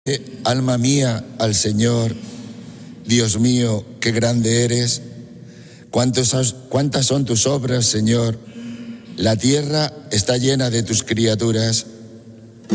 Alma mía, al Señor. Dios mío, qué grande eres. Cuántas son tus obras, Señor. La tierra está llena de tus criaturas.